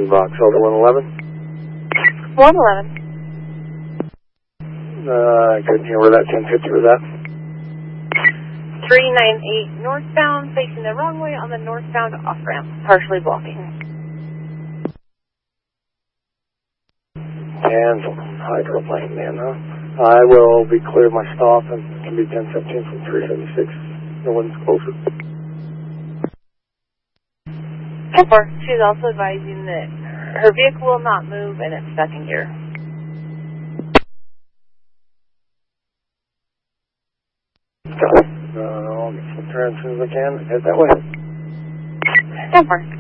Vox over 111. 111. I couldn't hear where that 1050 was at. 398 northbound, facing the wrong way on the northbound off-ramp, partially blocking. Cancel. Hydroplane, man, huh? I will be clear of my stop and it can be 1017 from 376. No one's closer. 10-4. She's also advising that her vehicle will not move and it's stuck in gear. Got it. I'll get some turn as soon as I can. Head that way. 10-4.